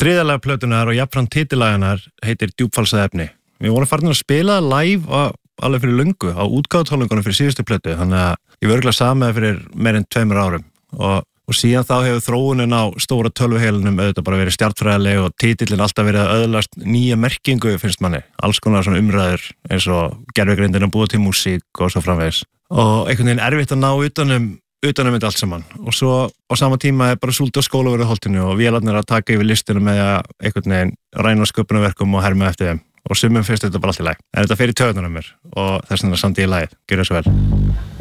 þriðja lag plötunnar og jafnframt titillagið heitir Djúpfalsað efni. Við vorum farin að spila live alveg fyrir löngu á útgáfutónleikunum fyrir síðustu plötu, þannig að ég var örugglega samið fyrir meir en 2 árum og síðan þá hefur þróunin á stóra tölvuheilunum auðvitað bara verið stjartfræðileg og titillinn alltaf verið að öðlast nýja merkingu finnst manni, alls konar svona umræður eins og gervigreindin að búa til músík og svo framvegis og einhvern veginn erfitt að ná utanum þetta allt saman og svo á sama tíma er bara súld á skólaverðarholtinu og vélarnir að taka yfir listinu með að einhvern veginn ræna sköpunarverkum og herma eftir þeim og sumum finnst þetta bara allt í lagi en þetta fer í taugarnar á mér og þess vegna samt ég lagið, gjörðu svo vel